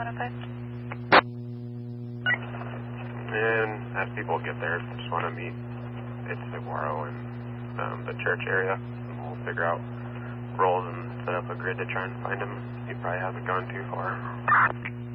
benefit? And as people get there, just want to meet at Saguaro and the church area. We'll figure out roles and set up a grid to try and find him. He probably hasn't gone too far.